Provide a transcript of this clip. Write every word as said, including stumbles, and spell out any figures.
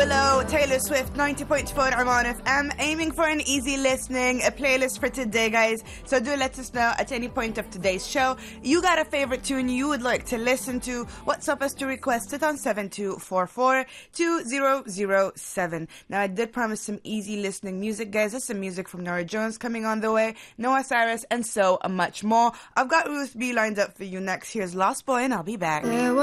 Willow, Taylor Swift, ninety point four Arman F M, aiming for an easy listening, a playlist for today, guys. So do let us know at any point of today's show. You got a favorite tune you would like to listen to? WhatsApp us to request it on seven two four four two zero zero seven. Now, I did promise some easy listening music, guys. There's some music from Norah Jones coming on the way, Noah Cyrus, and so much more. I've got Ruth B lined up for you next. Here's Lost Boy, and I'll be back.